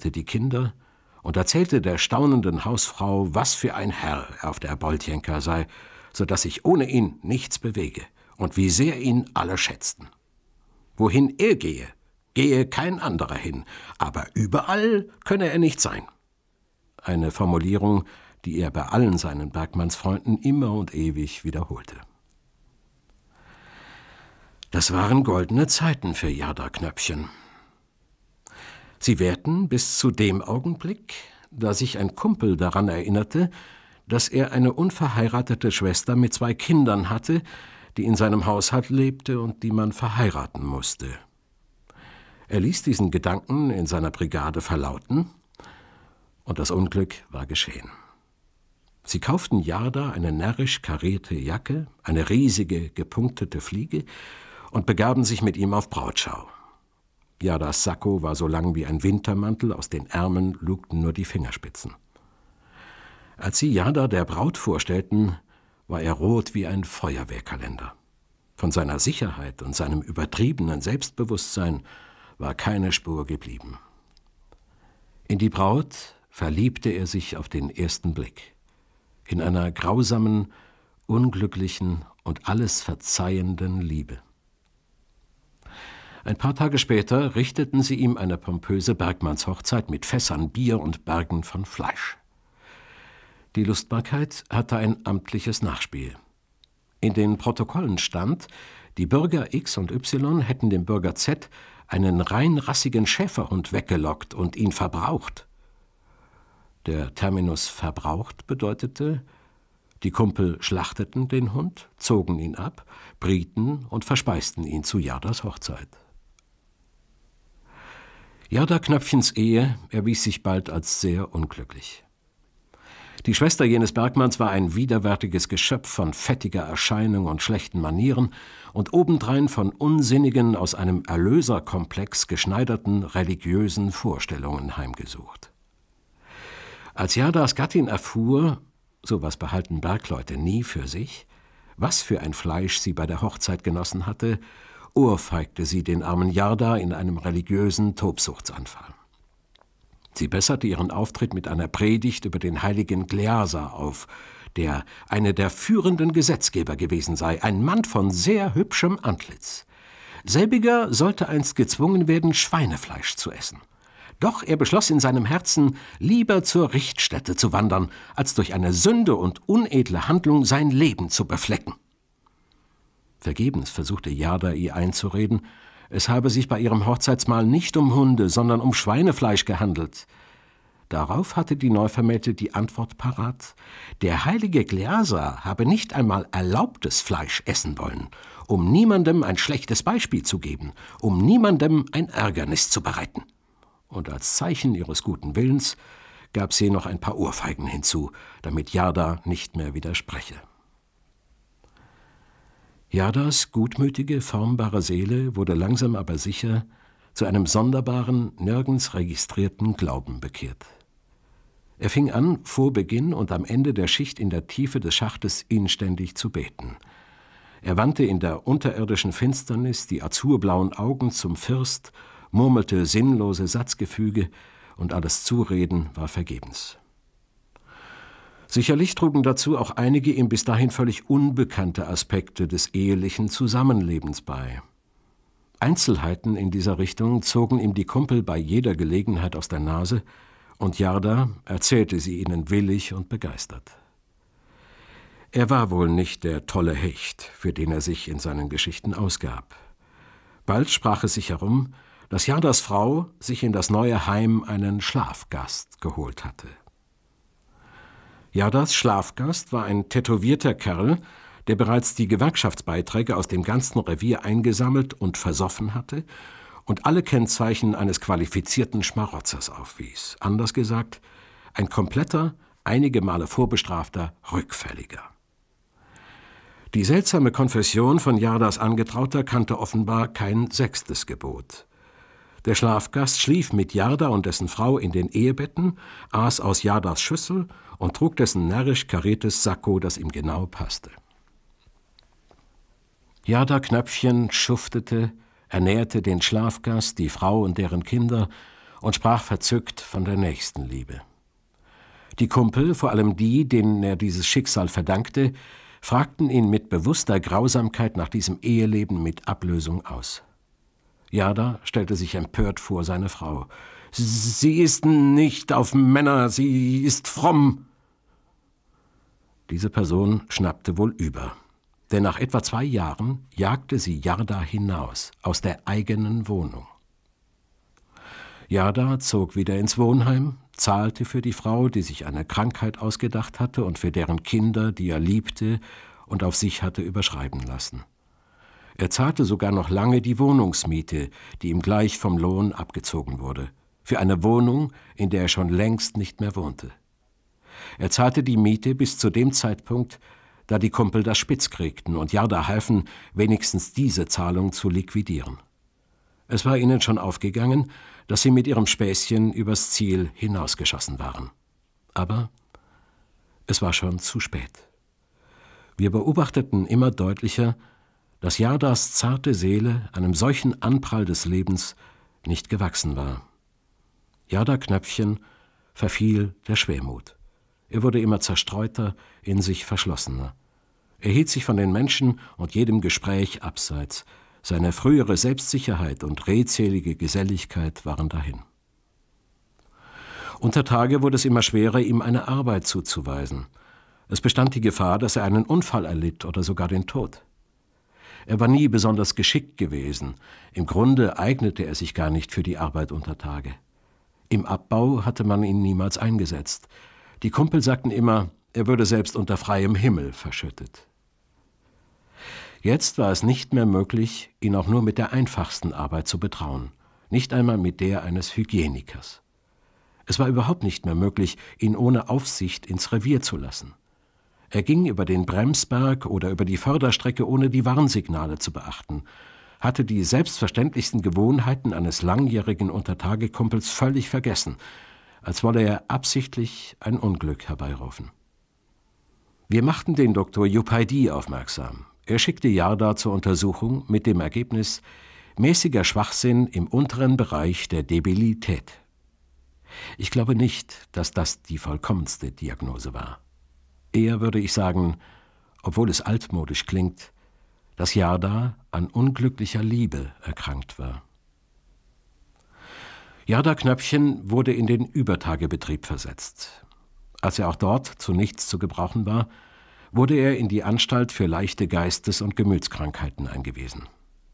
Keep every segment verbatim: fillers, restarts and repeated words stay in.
fütterte die Kinder und erzählte der staunenden Hausfrau, was für ein Herr auf der Boltjenka sei, so dass sich ohne ihn nichts bewege und wie sehr ihn alle schätzten. Wohin er gehe, gehe kein anderer hin, aber überall könne er nicht sein. Eine Formulierung, die er bei allen seinen Bergmannsfreunden immer und ewig wiederholte. Das waren goldene Zeiten für Gerda Knöpfchen. Sie währten bis zu dem Augenblick, da sich ein Kumpel daran erinnerte, dass er eine unverheiratete Schwester mit zwei Kindern hatte, die in seinem Haushalt lebte und die man verheiraten musste. Er ließ diesen Gedanken in seiner Brigade verlauten, und das Unglück war geschehen. Sie kauften Gerda eine närrisch karierte Jacke, eine riesige, gepunktete Fliege und begaben sich mit ihm auf Brautschau. Gerdas Sakko war so lang wie ein Wintermantel, aus den Ärmeln lugten nur die Fingerspitzen. Als sie Gerda der Braut vorstellten, war er rot wie ein Feuerwehrkalender. Von seiner Sicherheit und seinem übertriebenen Selbstbewusstsein war keine Spur geblieben. In die Braut verliebte er sich auf den ersten Blick. In einer grausamen, unglücklichen und alles verzeihenden Liebe. Ein paar Tage später richteten sie ihm eine pompöse Bergmannshochzeit mit Fässern Bier und Bergen von Fleisch. Die Lustbarkeit hatte ein amtliches Nachspiel. In den Protokollen stand, die Bürger X und Y hätten dem Bürger Z einen reinrassigen Schäferhund weggelockt und ihn verbraucht. Der Terminus verbraucht bedeutete, die Kumpel schlachteten den Hund, zogen ihn ab, brieten und verspeisten ihn zu Gerdas Hochzeit. Gerda Knöpfchens Ehe erwies sich bald als sehr unglücklich. Die Schwester jenes Bergmanns war ein widerwärtiges Geschöpf von fettiger Erscheinung und schlechten Manieren und obendrein von unsinnigen, aus einem Erlöserkomplex geschneiderten religiösen Vorstellungen heimgesucht. Als Gerdas Gattin erfuhr, sowas behalten Bergleute nie für sich, was für ein Fleisch sie bei der Hochzeit genossen hatte, ohrfeigte sie den armen Gerda in einem religiösen Tobsuchtsanfall. Sie besserte ihren Auftritt mit einer Predigt über den heiligen Gleasa auf, der eine der führenden Gesetzgeber gewesen sei, ein Mann von sehr hübschem Antlitz. Selbiger sollte einst gezwungen werden, Schweinefleisch zu essen. Doch er beschloss in seinem Herzen, lieber zur Richtstätte zu wandern, als durch eine Sünde und unedle Handlung sein Leben zu beflecken. Vergebens versuchte Gerda ihr einzureden, es habe sich bei ihrem Hochzeitsmahl nicht um Hunde, sondern um Schweinefleisch gehandelt. Darauf hatte die Neuvermählte die Antwort parat, der heilige Gleasa habe nicht einmal erlaubtes Fleisch essen wollen, um niemandem ein schlechtes Beispiel zu geben, um niemandem ein Ärgernis zu bereiten. Und als Zeichen ihres guten Willens gab sie noch ein paar Ohrfeigen hinzu, damit Gerda nicht mehr widerspreche. Gerdas gutmütige, formbare Seele wurde langsam aber sicher zu einem sonderbaren, nirgends registrierten Glauben bekehrt. Er fing an, vor Beginn und am Ende der Schicht in der Tiefe des Schachtes inständig zu beten. Er wandte in der unterirdischen Finsternis die azurblauen Augen zum First, murmelte sinnlose Satzgefüge, und alles Zureden war vergebens. Sicherlich trugen dazu auch einige ihm bis dahin völlig unbekannte Aspekte des ehelichen Zusammenlebens bei. Einzelheiten in dieser Richtung zogen ihm die Kumpel bei jeder Gelegenheit aus der Nase, und Gerda erzählte sie ihnen willig und begeistert. Er war wohl nicht der tolle Hecht, für den er sich in seinen Geschichten ausgab. Bald sprach es sich herum, dass Gerdas Frau sich in das neue Heim einen Schlafgast geholt hatte. Gerdas Schlafgast war ein tätowierter Kerl, der bereits die Gewerkschaftsbeiträge aus dem ganzen Revier eingesammelt und versoffen hatte und alle Kennzeichen eines qualifizierten Schmarotzers aufwies. Anders gesagt, ein kompletter, einige Male vorbestrafter Rückfälliger. Die seltsame Konfession von Gerdas Angetrauter kannte offenbar kein sechstes Gebot. Der Schlafgast schlief mit Gerda und dessen Frau in den Ehebetten, aß aus Gerdas Schüssel und trug dessen närrisch kariertes Sakko, das ihm genau passte. Gerda Knöpfchen schuftete, ernährte den Schlafgast, die Frau und deren Kinder und sprach verzückt von der Nächstenliebe. Die Kumpel, vor allem die, denen er dieses Schicksal verdankte, fragten ihn mit bewusster Grausamkeit nach diesem Eheleben mit Ablösung aus. Jarda stellte sich empört vor seine Frau. »Sie ist nicht auf Männer, sie ist fromm!« Diese Person schnappte wohl über, denn nach etwa zwei Jahren jagte sie Jarda hinaus, aus der eigenen Wohnung. Jarda zog wieder ins Wohnheim, zahlte für die Frau, die sich eine Krankheit ausgedacht hatte und für deren Kinder, die er liebte und auf sich hatte überschreiben lassen. Er zahlte sogar noch lange die Wohnungsmiete, die ihm gleich vom Lohn abgezogen wurde, für eine Wohnung, in der er schon längst nicht mehr wohnte. Er zahlte die Miete bis zu dem Zeitpunkt, da die Kumpel das spitz kriegten und Jarda halfen, wenigstens diese Zahlung zu liquidieren. Es war ihnen schon aufgegangen, dass sie mit ihrem Späßchen übers Ziel hinausgeschossen waren. Aber es war schon zu spät. Wir beobachteten immer deutlicher, dass Jardas zarte Seele einem solchen Anprall des Lebens nicht gewachsen war. Jarda Knöpfchen verfiel der Schwermut. Er wurde immer zerstreuter, in sich verschlossener. Er hielt sich von den Menschen und jedem Gespräch abseits. Seine frühere Selbstsicherheit und redselige Geselligkeit waren dahin. Unter Tage wurde es immer schwerer, ihm eine Arbeit zuzuweisen. Es bestand die Gefahr, dass er einen Unfall erlitt oder sogar den Tod. Er war nie besonders geschickt gewesen. Im Grunde eignete er sich gar nicht für die Arbeit unter Tage. Im Abbau hatte man ihn niemals eingesetzt. Die Kumpel sagten immer, er würde selbst unter freiem Himmel verschüttet. Jetzt war es nicht mehr möglich, ihn auch nur mit der einfachsten Arbeit zu betrauen, nicht einmal mit der eines Hygienikers. Es war überhaupt nicht mehr möglich, ihn ohne Aufsicht ins Revier zu lassen. Er ging über den Bremsberg oder über die Förderstrecke, ohne die Warnsignale zu beachten, hatte die selbstverständlichsten Gewohnheiten eines langjährigen Untertagekumpels völlig vergessen, als wolle er absichtlich ein Unglück herbeirufen. Wir machten den Doktor Jupaidi aufmerksam. Er schickte Jarda zur Untersuchung mit dem Ergebnis mäßiger Schwachsinn im unteren Bereich der Debilität. Ich glaube nicht, dass das die vollkommenste Diagnose war. Eher würde ich sagen, obwohl es altmodisch klingt, dass Jarda an unglücklicher Liebe erkrankt war. Jarda Knöpfchen wurde in den Übertagebetrieb versetzt. Als er auch dort zu nichts zu gebrauchen war, wurde er in die Anstalt für leichte Geistes- und Gemütskrankheiten eingewiesen.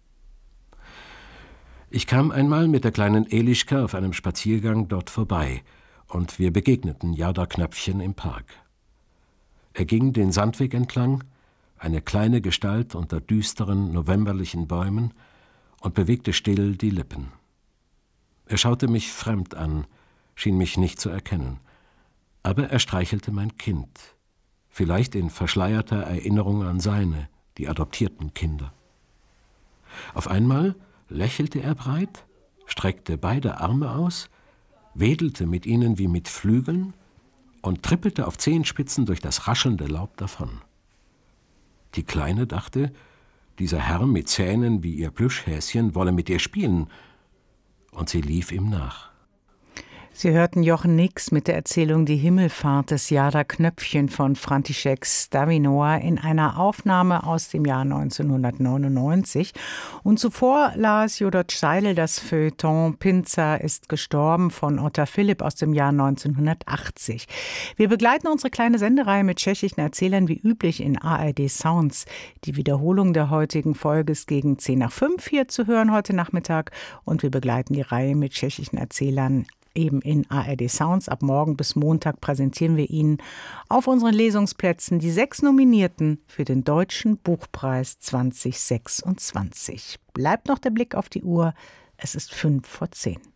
Ich kam einmal mit der kleinen Elischka auf einem Spaziergang dort vorbei und wir begegneten Jarda Knöpfchen im Park. Er ging den Sandweg entlang, eine kleine Gestalt unter düsteren, novemberlichen Bäumen, und bewegte still die Lippen. Er schaute mich fremd an, schien mich nicht zu erkennen, aber er streichelte mein Kind, vielleicht in verschleierter Erinnerung an seine, die adoptierten Kinder. Auf einmal lächelte er breit, streckte beide Arme aus, wedelte mit ihnen wie mit Flügeln und trippelte auf Zehenspitzen durch das raschelnde Laub davon. Die Kleine dachte, dieser Herr mit Zähnen wie ihr Plüschhäschen wolle mit ihr spielen, und sie lief ihm nach. Sie hörten Jochen Nix mit der Erzählung Die Himmelfahrt des Jarda Knöpfchen von František Stavinoa in einer Aufnahme aus dem Jahr neunzehnhundertneunundneunzig. Und zuvor las Judith Steidl das Feuilleton Pinzer ist gestorben von Otter Philipp aus dem Jahr neunzehnhundertachtzig. Wir begleiten unsere kleine Sendereihe mit tschechischen Erzählern wie üblich in A R D Sounds. Die Wiederholung der heutigen Folge ist gegen zehn nach fünf hier zu hören heute Nachmittag. Und wir begleiten die Reihe mit tschechischen Erzählern eben in A R D Sounds. Ab morgen bis Montag präsentieren wir Ihnen auf unseren Lesungsplätzen die sechs Nominierten für den Deutschen Buchpreis zwanzig sechsundzwanzig. Bleibt noch der Blick auf die Uhr. Es ist fünf vor zehn.